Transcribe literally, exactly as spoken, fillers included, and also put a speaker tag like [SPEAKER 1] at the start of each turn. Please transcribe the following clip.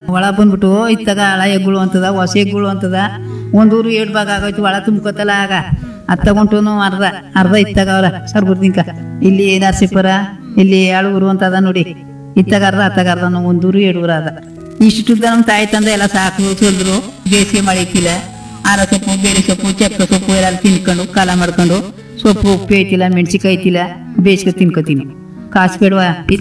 [SPEAKER 1] ಒಳ ಬಂದ್ಬಿಟ್ಟು ಇತ್ತಾಗ ಹಳ ಎಗ್ಗುಳು ಅಂತದ ಹೊಸ ಎಗ್ಗುಳು ಅಂತದ ಒಂದೂರು ಏಳು ಭಾಗ ಆಗೋಯ್ತು ಒಳ ತುಂಬ್ಕೊತಲ್ಲ ಆಗ ಅದ್ ತಗೊಂಟು ಅರ್ಧ ಅರ್ಧ ಇತ್ತಾಗ ಅವ್ರ ಸರ್ಗುರ್ದಿಂಕ ಇಲ್ಲಿ ನರಸೀಪುರ ಇಲ್ಲಿ ಆಳುಗುರು ಅಂತ ಅದ ನೋಡಿ ಇತ್ತಾಗ ಅರ್ಧ ಅತ್ತಾಗ ಅರ್ಧ ಒಂದೂರು ಏಳುಗುರು ಅದ ಇಷ್ಟುದ್ದ ನಮ್ ತಾಯಿ ತಂದ ಎಲ್ಲ ಸಾಕು ಚಲ್ದ್ರು ಬೇಸಿಗೆ ಮಳಿತಿಲ್ಲ ಆರ ಸೊಪ್ಪು ಬೇರೆ ಸೊಪ್ಪು ಚಪ್ಪ ಸೊಪ್ಪು ಎಲ್ಲ ತಿನ್ಕೊಂಡು ಕಾಲ ಮಾಡ್ಕೊಂಡು ಸೊಪ್ಪು ಉಪ್ಪು ಐತಿಲ್ಲ ಮೆಣಸಿಕಾಯಿ ಐತಿಲ್ಲ ಬೇಯಿಸ್ಕೊ ತಿನ್ಕೋತೀನಿ ಕಾಸು ಬೇಡವಾ